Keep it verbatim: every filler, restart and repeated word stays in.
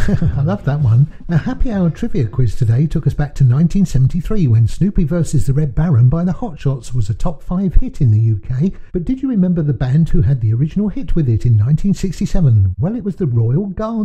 I love that one. Our Happy Hour trivia quiz today took us back to nineteen seventy-three when Snoopy versus the Red Baron by the Hot Shots was a top five hit in the U K. But did you remember the band who had the original hit with it in nineteen sixty-seven? Well, it was the Royal Guard